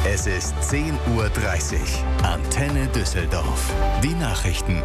Es ist 10:30 Uhr. Antenne Düsseldorf. Die Nachrichten.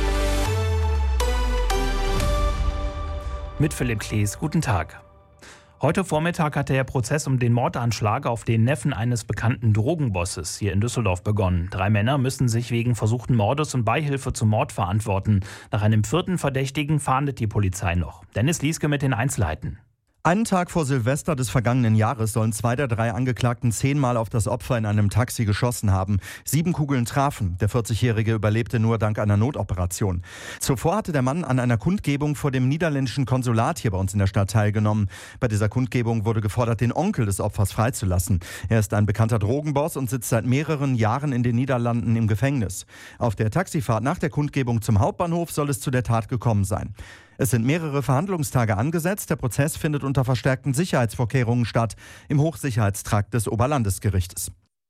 Mit Philipp Klees, guten Tag. Heute Vormittag hat der Prozess um den Mordanschlag auf den Neffen eines bekannten Drogenbosses hier in Düsseldorf begonnen. 3 Männer müssen sich wegen versuchten Mordes und Beihilfe zum Mord verantworten. Nach einem 4. Verdächtigen fahndet die Polizei noch. Dennis Lieske mit den Einzelheiten. Einen Tag vor Silvester des vergangenen Jahres sollen 2 der 3 Angeklagten 10-mal auf das Opfer in einem Taxi geschossen haben. 7 Kugeln trafen. Der 40-Jährige überlebte nur dank einer Notoperation. Zuvor hatte der Mann an einer Kundgebung vor dem niederländischen Konsulat hier bei uns in der Stadt teilgenommen. Bei dieser Kundgebung wurde gefordert, den Onkel des Opfers freizulassen. Er ist ein bekannter Drogenboss und sitzt seit mehreren Jahren in den Niederlanden im Gefängnis. Auf der Taxifahrt nach der Kundgebung zum Hauptbahnhof soll es zu der Tat gekommen sein. Es sind mehrere Verhandlungstage angesetzt. Der Prozess findet unter verstärkten Sicherheitsvorkehrungen statt, im Hochsicherheitstrakt des Oberlandesgerichtes.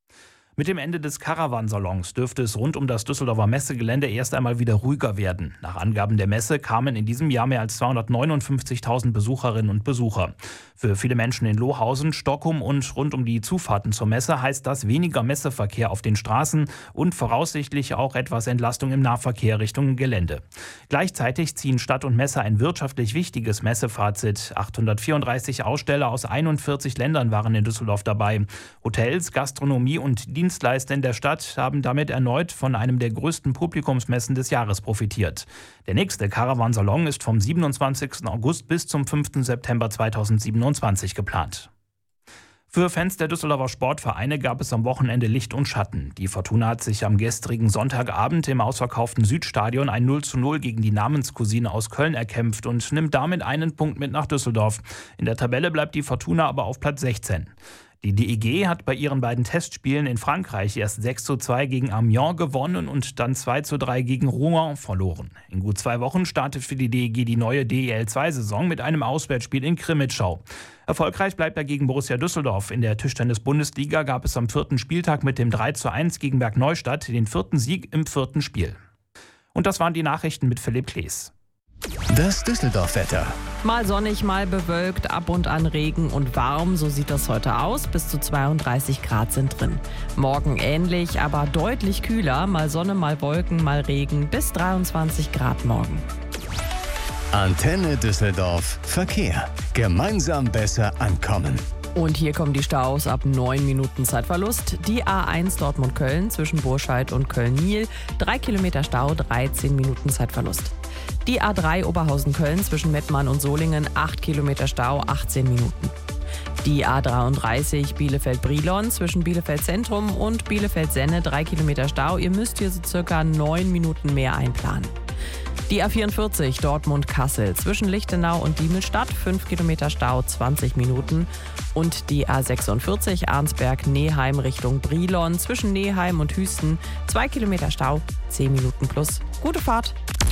Mit dem Ende des Caravansalons dürfte es rund um das Düsseldorfer Messegelände erst einmal wieder ruhiger werden. Nach Angaben der Messe kamen in diesem Jahr mehr als 259.000 Besucherinnen und Besucher. Für viele Menschen in Lohausen, Stockholm und rund um die Zufahrten zur Messe heißt das weniger Messeverkehr auf den Straßen und voraussichtlich auch etwas Entlastung im Nahverkehr Richtung Gelände. Gleichzeitig ziehen Stadt und Messe ein wirtschaftlich wichtiges Messefazit. 834 Aussteller aus 41 Ländern waren in Düsseldorf dabei. Hotels, Gastronomie und Dienstleister in der Stadt haben damit erneut von einem der größten Publikumsmessen des Jahres profitiert. Der nächste Caravansalon ist vom 27. August bis zum 5. September 2027 geplant. Für Fans der Düsseldorfer Sportvereine gab es am Wochenende Licht und Schatten. Die Fortuna hat sich am gestrigen Sonntagabend im ausverkauften Südstadion ein 0:0 gegen die Namenscousine aus Köln erkämpft und nimmt damit einen Punkt mit nach Düsseldorf. In der Tabelle bleibt die Fortuna aber auf Platz 16. Die DEG hat bei ihren beiden Testspielen in Frankreich erst 6:2 gegen Amiens gewonnen und dann 2:3 gegen Rouen verloren. In gut 2 Wochen startet für die DEG die neue DEL2-Saison mit einem Auswärtsspiel in Krimitschau. Erfolgreich bleibt dagegen Borussia Düsseldorf. In der Tischtennis-Bundesliga gab es am 4. Spieltag mit dem 3:1 gegen Bergneustadt den 4. Sieg im 4. Spiel. Und das waren die Nachrichten mit Philipp Klees. Das Düsseldorf-Wetter. Mal sonnig, mal bewölkt, ab und an Regen und warm, so sieht das heute aus. Bis zu 32 Grad sind drin. Morgen ähnlich, aber deutlich kühler. Mal Sonne, mal Wolken, mal Regen. Bis 23 Grad morgen. Antenne Düsseldorf. Verkehr. Gemeinsam besser ankommen. Und hier kommen die Staus ab 9 Minuten Zeitverlust. Die A1 Dortmund-Köln zwischen Burscheid und Köln-Niel. 3 Kilometer Stau, 13 Minuten Zeitverlust. Die A3 Oberhausen-Köln zwischen Mettmann und Solingen, 8 Kilometer Stau, 18 Minuten. Die A33 Bielefeld-Brilon zwischen Bielefeld Zentrum und Bielefeld-Senne, 3 Kilometer Stau. Ihr müsst hier so circa 9 Minuten mehr einplanen. Die A44 Dortmund-Kassel zwischen Lichtenau und Diemelstadt, 5 Kilometer Stau, 20 Minuten. Und die A46 Arnsberg-Neheim Richtung Brilon zwischen Neheim und Hüsten, 2 Kilometer Stau, 10 Minuten plus. Gute Fahrt!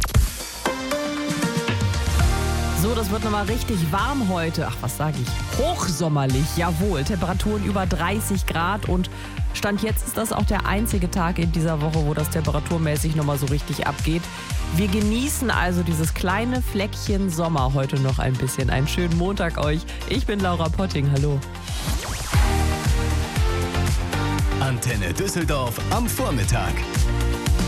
So, das wird nochmal richtig warm heute. Ach, was sage ich? Hochsommerlich, jawohl. Temperaturen über 30 Grad und Stand jetzt ist das auch der einzige Tag in dieser Woche, wo das temperaturmäßig nochmal so richtig abgeht. Wir genießen also dieses kleine Fleckchen Sommer heute noch ein bisschen. Einen schönen Montag euch. Ich bin Laura Potting. Hallo. Antenne Düsseldorf am Vormittag.